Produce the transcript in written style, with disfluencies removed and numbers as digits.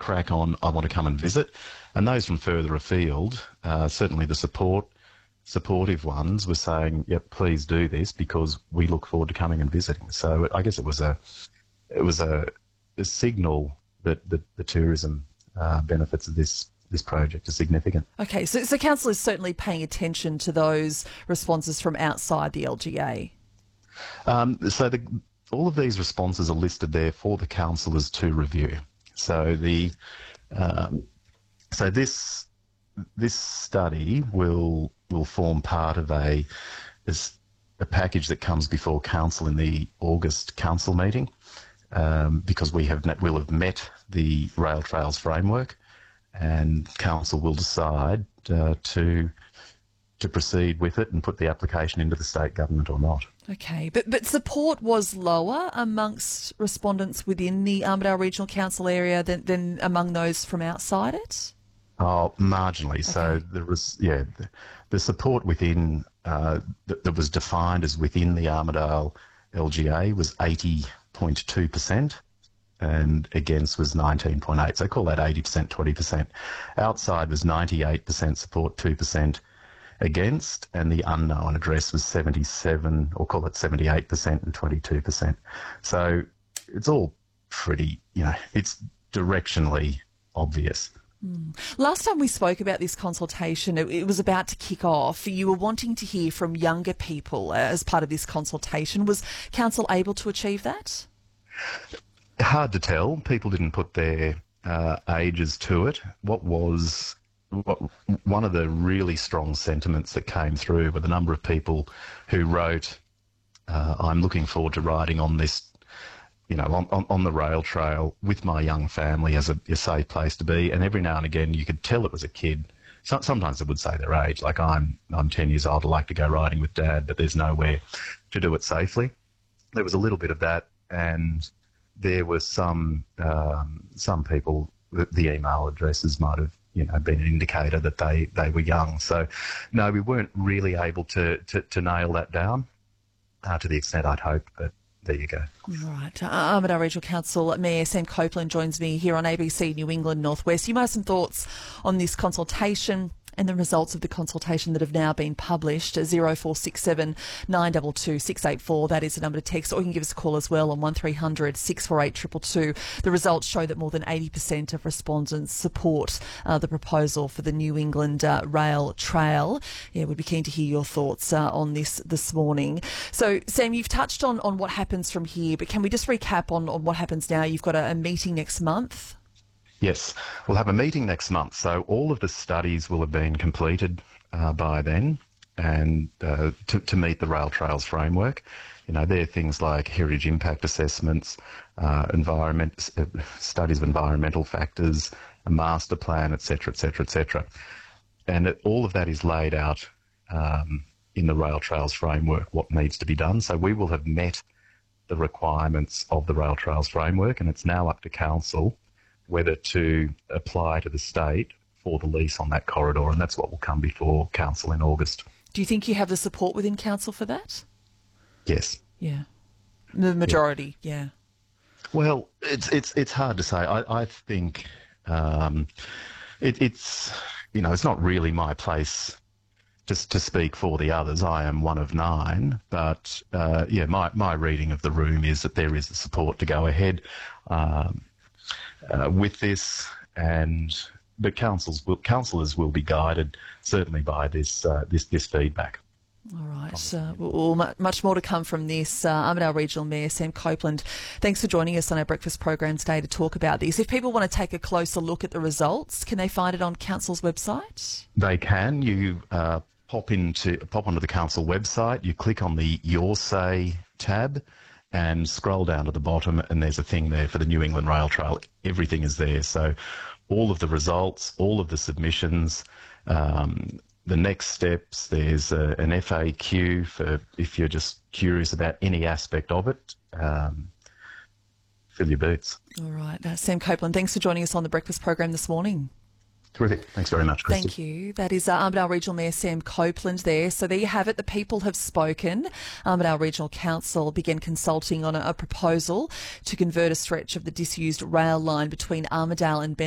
crack on, I want to come and visit. And those from further afield, certainly the supportive ones were saying, yep, please do this because we look forward to coming and visiting. So I guess it was a signal that the tourism benefits of this project are significant. Okay, so council is certainly paying attention to those responses from outside the LGA. All of these responses are listed there for the councillors to review. So this study will form part of a package that comes before council in the August council meeting, because we'll have met the rail trails framework, and council will decide to proceed with it and put the application into the state government or not. Okay, but support was lower amongst respondents within the Armidale Regional Council area than among those from outside it? Oh, marginally. Okay. So the support within that was defined as within the Armidale LGA was 80.2%. and against was 19.8%. So call that 80%, 20%. Outside was 98% support, 2% against, and the unknown address was 77, or call it 78% and 22%. So it's all pretty, it's directionally obvious. Last time we spoke about this consultation, it was about to kick off. You were wanting to hear from younger people as part of this consultation. Was council able to achieve that? Hard to tell. People didn't put their ages to it. One of the really strong sentiments that came through were the number of people who wrote, I'm looking forward to riding on this, on the rail trail with my young family as a safe place to be. And every now and again you could tell it was a kid. Sometimes they would say their age, like I'm 10 years old, I'd like to go riding with Dad, but there's nowhere to do it safely. There was a little bit of that, and there were some people, the email addresses might have been an indicator that they were young. So no, we weren't really able to nail that down to the extent I'd hoped, but there you go. Right. Armidale Regional Council Mayor Sam Copeland joins me here on ABC New England Northwest. You might have some thoughts on this consultation and the results of the consultation that have now been published. 0467 922 684, that is the number to text, or you can give us a call as well on 1300 648 222. The results show that more than 80% of respondents support the proposal for the New England Rail Trail. Yeah, we'd be keen to hear your thoughts on this morning. So, Sam, you've touched on what happens from here, but can we just recap on what happens now? You've got a meeting next month. Yes, we'll have a meeting next month. So all of the studies will have been completed by then, and to meet the rail trails framework. There are things like heritage impact assessments, studies of environmental factors, a master plan, etc., etc., etc. And all of that is laid out in the rail trails framework, what needs to be done. So we will have met the requirements of the rail trails framework, and it's now up to council whether to apply to the state for the lease on that corridor, and that's what will come before council in August. Do you think you have the support within council for that? Yes. Yeah. The majority, yeah. Well, it's hard to say. I think it's not really my place just to speak for the others. I am one of 9, but my reading of the room is that there is the support to go ahead with this, and the councillors will be guided certainly by this feedback. All right. Well, much more to come from this. Armidale Regional Mayor Sam Copeland, thanks for joining us on our breakfast program today to talk about this. If people want to take a closer look at the results, can they find it on council's website? They can. You pop onto the council website. You click on the Your Say tab and scroll down to the bottom, and there's a thing there for the New England Rail Trail. Everything is there. So all of the results, all of the submissions, the next steps, there's an FAQ for if you're just curious about any aspect of it. Fill your boots. All right. Sam Copeland, thanks for joining us on the breakfast program this morning. Terrific. Thanks very much, Christy. Thank you. That is Armidale Regional Mayor Sam Copeland there. So there you have it. The people have spoken. Armidale Regional Council began consulting on a proposal to convert a stretch of the disused rail line between Armidale and